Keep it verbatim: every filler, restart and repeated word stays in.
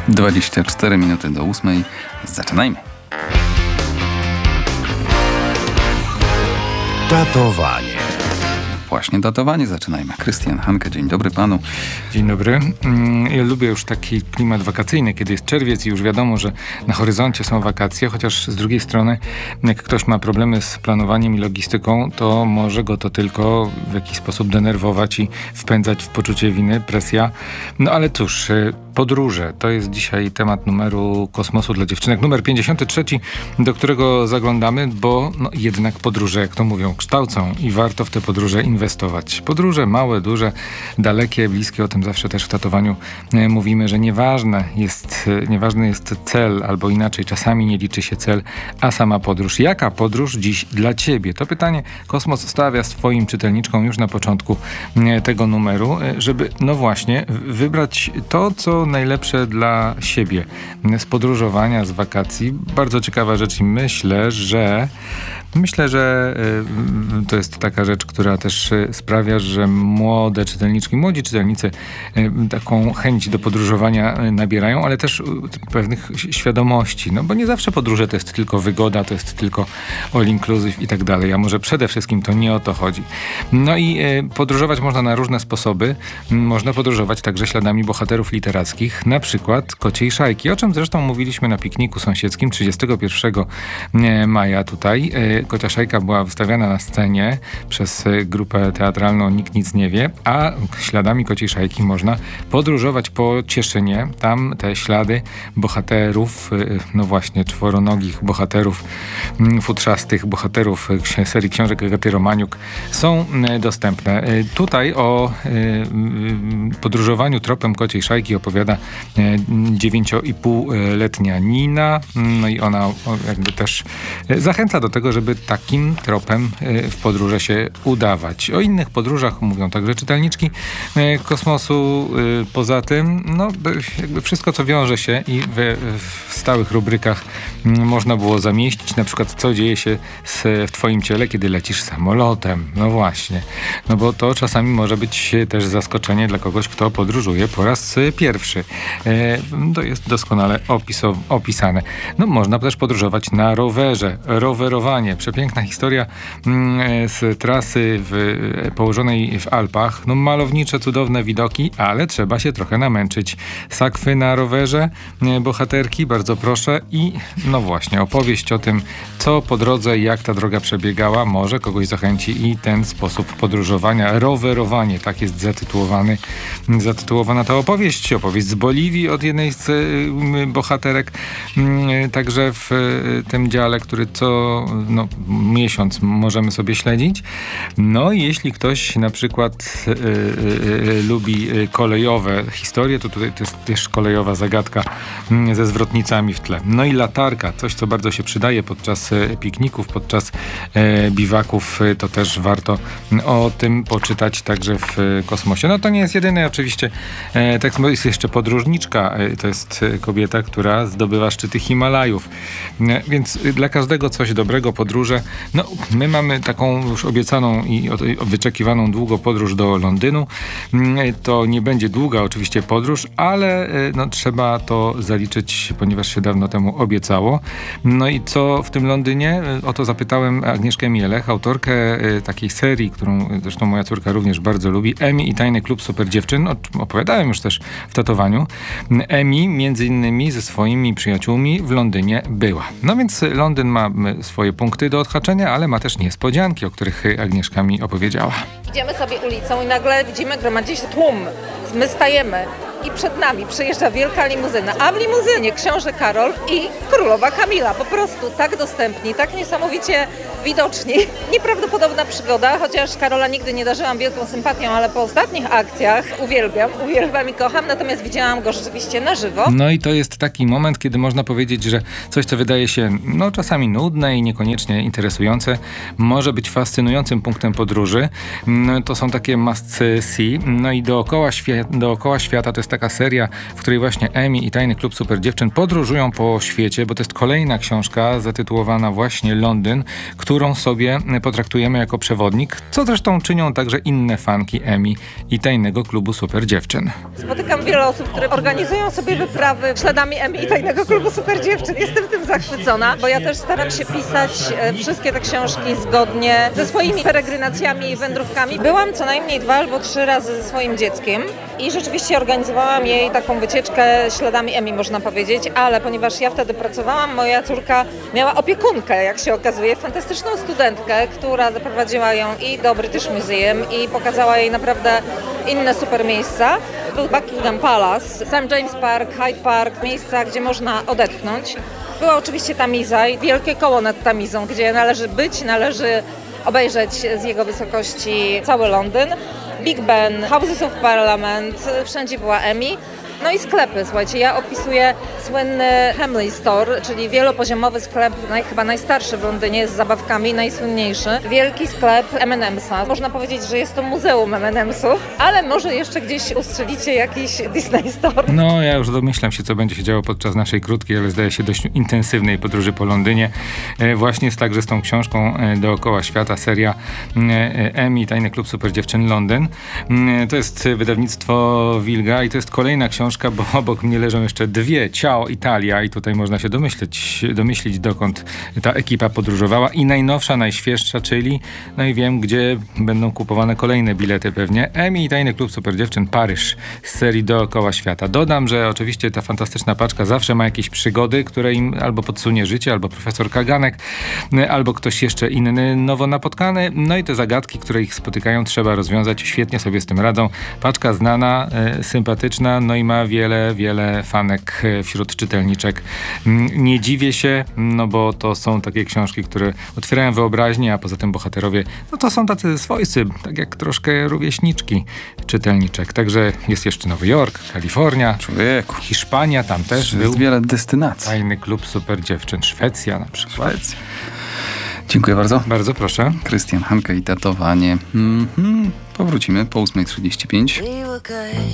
dwadzieścia cztery minuty do ósmej. Zaczynajmy. Datowanie. Właśnie datowanie zaczynajmy. Krystian Hanke, dzień dobry panu. Dzień dobry. Ja lubię już taki klimat wakacyjny, kiedy jest czerwiec i już wiadomo, że na horyzoncie są wakacje, chociaż z drugiej strony, jak ktoś ma problemy z planowaniem i logistyką, to może go to tylko w jakiś sposób denerwować i wpędzać w poczucie winy, presja. No ale cóż, podróże to jest dzisiaj temat numeru Kosmosu dla dziewczynek, numer pięćdziesiąty trzeci, do którego zaglądamy, bo no, jednak podróże, jak to mówią, kształcą i warto w te podróże inwestować. Podróże małe, duże, dalekie, bliskie, o tym zawsze też w tatowaniu e, mówimy, że nieważne jest, e, nieważny jest cel, albo inaczej, czasami nie liczy się cel, a sama podróż. Jaka podróż dziś dla ciebie? To pytanie Kosmos stawia swoim czytelniczkom już na początku e, tego numeru, e, żeby no właśnie wybrać to, co najlepsze dla siebie z podróżowania, z wakacji. Bardzo ciekawa rzecz i myślę, że Myślę, że y, to jest taka rzecz, która też y, sprawia, że młode czytelniczki, młodzi czytelnicy y, taką chęć do podróżowania y, nabierają, ale też y, pewnych świadomości, no bo nie zawsze podróże to jest tylko wygoda, to jest tylko all inclusive i tak dalej, a może przede wszystkim to nie o to chodzi. No i y, podróżować można na różne sposoby. Y, można podróżować także śladami bohaterów literackich, na przykład Kociej Szajki, o czym zresztą mówiliśmy na pikniku sąsiedzkim trzydziestego pierwszego maja tutaj. Y, Kocia Szajka była wystawiana na scenie przez grupę teatralną Nikt Nic Nie Wie, a śladami Kociej Szajki można podróżować po Cieszynie. Tam te ślady bohaterów, no właśnie, czworonogich bohaterów, futrzastych bohaterów serii książek Agaty Romaniuk są dostępne. Tutaj o podróżowaniu tropem Kociej Szajki opowiada dziewięcio i półletnia Nina, no i ona jakby też zachęca do tego, żeby takim tropem w podróże się udawać. O innych podróżach mówią także czytelniczki Kosmosu. Poza tym, no jakby wszystko, co wiąże się i w, w stałych rubrykach można było zamieścić, na przykład co dzieje się z, w twoim ciele, kiedy lecisz samolotem. No właśnie. No bo to czasami może być też zaskoczenie dla kogoś, kto podróżuje po raz pierwszy. To jest doskonale opisow- opisane. No można też podróżować na rowerze. Rowerowanie. Przepiękna historia mm, z trasy w, położonej w Alpach. No malownicze, cudowne widoki, ale trzeba się trochę namęczyć. Sakwy na rowerze, e, bohaterki, bardzo proszę. I no właśnie, opowieść o tym, co po drodze, jak ta droga przebiegała, może kogoś zachęci i ten sposób podróżowania, rowerowanie, tak jest zatytułowany, zatytułowana ta opowieść. Opowieść z Boliwii od jednej z y, bohaterek. Y, także w y, tym dziale, który co no, miesiąc możemy sobie śledzić. No i jeśli ktoś na przykład y, y, y, lubi kolejowe historie, to tutaj to jest też kolejowa zagadka y, ze zwrotnicami w tle. No i latarka, coś co bardzo się przydaje podczas y, pikników, podczas y, biwaków, y, to też warto o tym poczytać także w y, Kosmosie. No to nie jest jedyny oczywiście y, tekst, bo jest jeszcze podróżniczka, y, to jest y, kobieta, która zdobywa szczyty Himalajów. Y, więc y, dla każdego coś dobrego, podróże. No, my mamy taką już obiecaną i wyczekiwaną długo podróż do Londynu. To nie będzie długa oczywiście podróż, ale no, trzeba to zaliczyć, ponieważ się dawno temu obiecało. No i co w tym Londynie? O to zapytałem Agnieszkę Mielech, autorkę takiej serii, którą zresztą moja córka również bardzo lubi, Emi i Tajny Klub Super Dziewczyn. Opowiadałem już też w tatowaniu. Emi między innymi ze swoimi przyjaciółmi w Londynie była. No więc Londyn ma swoje punkty do odhaczenia, ale ma też niespodzianki, o których Agnieszka mi opowiedziała. Idziemy sobie ulicą i nagle widzimy, gromadzi się tłum. My stajemy i przed nami przejeżdża wielka limuzyna, a w limuzynie książę Karol i królowa Kamila. Po prostu tak dostępni, tak niesamowicie widoczni. Nieprawdopodobna przygoda, chociaż Karola nigdy nie darzyłam wielką sympatią, ale po ostatnich akcjach uwielbiam, uwielbiam i kocham, natomiast widziałam go rzeczywiście na żywo. No i to jest taki moment, kiedy można powiedzieć, że coś, co wydaje się no czasami nudne i niekoniecznie interesujące, może być fascynującym punktem podróży. To są takie must see. No i dookoła, świe- dookoła świata to jest taka seria, w której właśnie Emi i Tajny Klub Super Dziewczyn podróżują po świecie, bo to jest kolejna książka zatytułowana właśnie Londyn, którą sobie potraktujemy jako przewodnik, co zresztą czynią także inne fanki Emi i Tajnego Klubu Super Dziewczyn. Spotykam wiele osób, które organizują sobie wyprawy śladami Emi i Tajnego Klubu Super Dziewczyn. Jestem tym zachwycona, bo ja też staram się pisać e, wszystkie te książki zgodnie ze swoimi peregrinacjami i wędrówkami. Byłam co najmniej dwa albo trzy razy ze swoim dzieckiem i rzeczywiście organizowałam jej taką wycieczkę śladami Emi, można powiedzieć, ale ponieważ ja wtedy pracowałam, moja córka miała opiekunkę, jak się okazuje, fantastyczną studentkę, która zaprowadziła ją i do British Museum i pokazała jej naprawdę inne super miejsca. Był Buckingham Palace, Saint James Park, Hyde Park, miejsca, gdzie można odetchnąć. Była oczywiście Tamiza i wielkie koło nad Tamizą, gdzie należy być, należy obejrzeć z jego wysokości cały Londyn. Big Ben, Houses of Parliament, wszędzie była Emi. No i sklepy, słuchajcie, ja opisuję słynny Hamley Store, czyli wielopoziomowy sklep, naj, chyba najstarszy w Londynie, z zabawkami, najsłynniejszy. Wielki sklep em and emsa. Można powiedzieć, że jest to muzeum em and emsów, ale może jeszcze gdzieś ustrzelicie jakiś Disney Store. No, ja już domyślam się, co będzie się działo podczas naszej krótkiej, ale zdaje się dość intensywnej podróży po Londynie. E, właśnie jest także z tą książką e, dookoła świata, seria e, Emi, Tajny Klub Super Dziewczyn Londyn. E, to jest wydawnictwo Wilga i to jest kolejna książka, bo obok mnie leżą jeszcze dwie. Ciao Italia i tutaj można się domyśleć, domyślić, dokąd ta ekipa podróżowała. I najnowsza, najświeższa, czyli no i wiem, gdzie będą kupowane kolejne bilety pewnie. Emi i Tajny Klub Super Dziewczyn Paryż z serii Dookoła Świata. Dodam, że oczywiście ta fantastyczna paczka zawsze ma jakieś przygody, które im albo podsunie życie, albo profesor Kaganek, albo ktoś jeszcze inny nowo napotkany. No i te zagadki, które ich spotykają, trzeba rozwiązać. Świetnie sobie z tym radzą. Paczka znana, e, sympatyczna, no i ma wiele, wiele fanek wśród czytelniczek. Nie dziwię się, no bo to są takie książki, które otwierają wyobraźnię, a poza tym bohaterowie, no to są tacy swojscy, tak jak troszkę rówieśniczki czytelniczek. Także jest jeszcze Nowy Jork, Kalifornia, Człowieku. Hiszpania, tam też był Jest wiele destynacji. Tajny Klub Super Dziewczyn, Szwecja na przykład. Szwecja. Dziękuję bardzo. Bardzo proszę. Krystian Hanke i datowanie. Mhm. Powrócimy po ósma trzydzieści pięć.